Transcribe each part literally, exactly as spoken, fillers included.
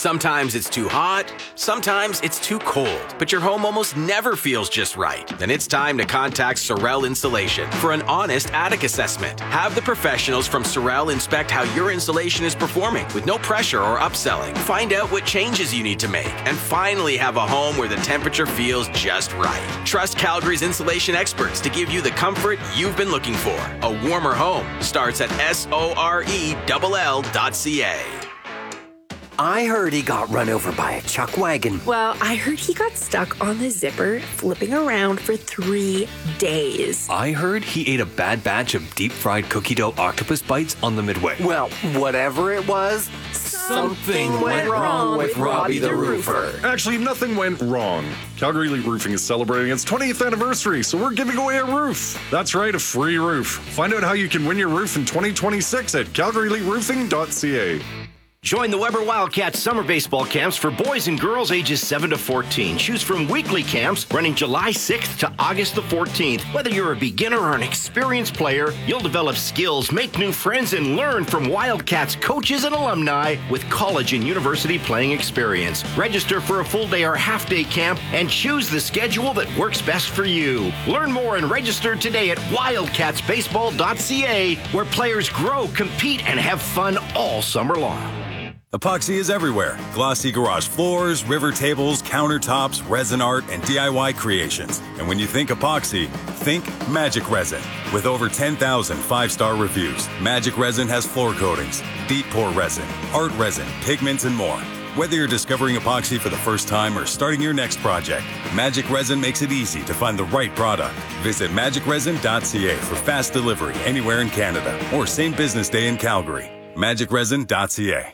Sometimes it's too hot, sometimes it's too cold, but your home almost never feels just right. Then it's time to contact Sorel Insulation for an honest attic assessment. Have the professionals from Sorel inspect how your insulation is performing with no pressure or upselling. Find out what changes you need to make and finally have a home where the temperature feels just right. Trust Calgary's insulation experts to give you the comfort you've been looking for. A warmer home starts at S O R E L L dot C A. I heard he got run over by a chuck wagon. Well, I heard he got stuck on the zipper, flipping around for three days. I heard he ate a bad batch of deep-fried cookie dough octopus bites on the Midway. Well, whatever it was, something, something went wrong with Robbie the Roofer. Actually, nothing went wrong. Calgary Elite Roofing is celebrating its twentieth anniversary, so we're giving away a roof. That's right, a free roof. Find out how you can win your roof in twenty twenty-six at calgary elite roofing dot c a. Join the Weber Wildcats summer baseball camps for boys and girls ages seven to fourteen. Choose from weekly camps running July sixth to August the fourteenth. Whether you're a beginner or an experienced player, you'll develop skills, make new friends, and learn from Wildcats coaches and alumni with college and university playing experience. Register for a full day or half day camp and choose the schedule that works best for you. Learn more and register today at wildcats baseball dot c a, where players grow, compete, and have fun all summer long. Epoxy is everywhere. Glossy garage floors, river tables, countertops, resin art, and D I Y creations. And when you think epoxy, think Magic Resin. With over ten thousand five-star reviews, Magic Resin has floor coatings, deep pour resin, art resin, pigments, and more. Whether you're discovering epoxy for the first time or starting your next project, Magic Resin makes it easy to find the right product. Visit magic resin dot c a for fast delivery anywhere in Canada or same business day in Calgary. magic resin dot c a.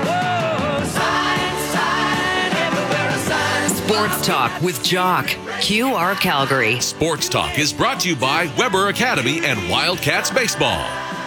Sports Talk with Jock. Q R Calgary. Sports Talk is brought to you by Weber Academy and Wildcats Baseball.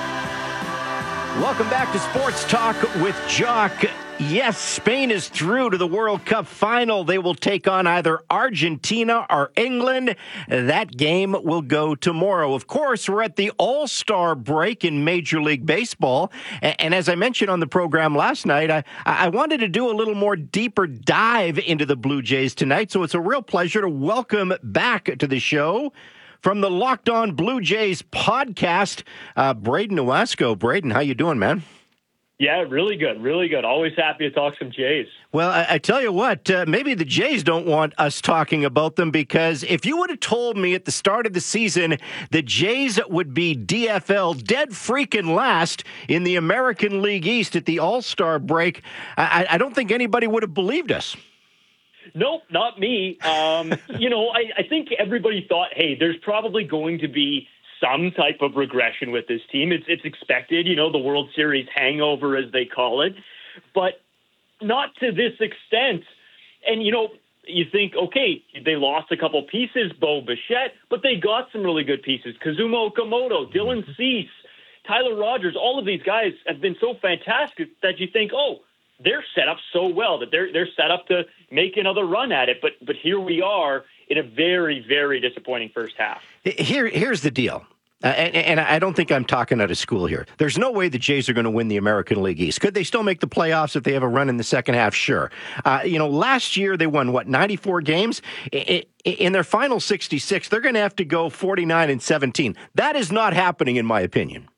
Welcome back to Sports Talk with Jock. Yes, Spain is through to the World Cup final. They will take on either Argentina or England. That game will go tomorrow. Of course, we're at the All-Star break in Major League Baseball. And as I mentioned on the program last night, I, I wanted to do a little more deeper dive into the Blue Jays tonight. So it's a real pleasure to welcome back to the show from the Locked On Blue Jays podcast, uh, Braden Owasco. Braden, how you doing, man? Yeah, really good, really good. Always happy to talk some Jays. Well, I, I tell you what, uh, maybe the Jays don't want us talking about them, because if you would have told me at the start of the season the Jays would be D F L dead freaking last in the American League East at the All-Star break, I, I don't think anybody would have believed us. Nope, not me. Um, you know, I, I think everybody thought, hey, there's probably going to be some type of regression with this team. It's it's expected, you know, the World Series hangover, as they call it, but not to this extent. And, you know, you think, okay, they lost a couple pieces, Bo Bichette, but they got some really good pieces. Kazuma Okamoto, Dylan Cease, Tyler Rogers, all of these guys have been so fantastic that you think, oh, they're set up so well that they're they're set up to make another run at it. But but here we are in a very, very disappointing first half. Here, here's the deal. Uh, and, and I don't think I'm talking out of school here. There's no way the Jays are going to win the American League East. Could they still make the playoffs if they have a run in the second half? Sure. Uh, you know, last year they won, what, ninety-four games? In, in their final sixty-six, they're going to have to go forty-nine and seventeen. That is not happening, in my opinion.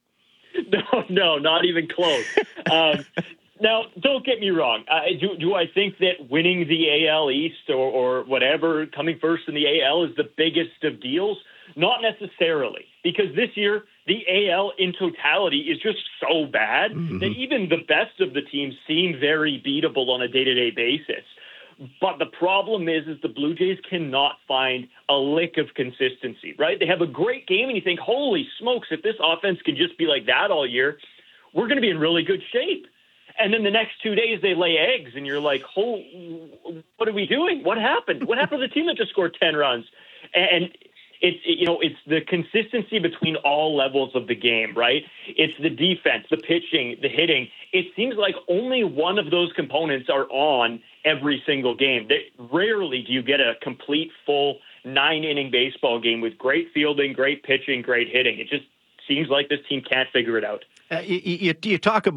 No, no, not even close. um, now, don't get me wrong. Uh, do, do I think that winning the A L East or, or whatever, coming first in the A L is the biggest of deals? Not necessarily, because this year the A L in totality is just so bad mm-hmm. that even the best of the teams seem very beatable on a day-to-day basis. But the problem is, is the Blue Jays cannot find a lick of consistency, right? They have a great game, and you think, holy smokes, if this offense can just be like that all year, we're going to be in really good shape. And then the next two days they lay eggs, and you're like, oh, what are we doing? What happened? What happened to the team that just scored ten runs? And it's, you know, it's the consistency between all levels of the game, right? It's the defense, the pitching, the hitting. It seems like only one of those components are on every single game. They, rarely do you get a complete, full nine-inning baseball game with great fielding, great pitching, great hitting. It just seems like this team can't figure it out. Uh, you, you, you talk about